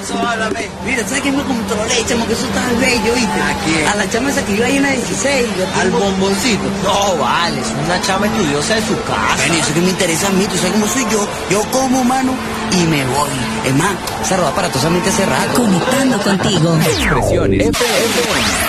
pasó? Háblame. Mira, ¿sabes quién me controlé, chamo? Que eso está bello, ¿viste? ¿A quién? A la chama esa que iba ahí en la 16. Al bomboncito. No, vale, es una chama estudiosa de su casa. Bueno, eso que me interesa a mí, tú sabes cómo soy yo. Yo como, mano, y me voy. Es más, se roba aparatosamente hace rato. Conectando contigo. Expresiones FM.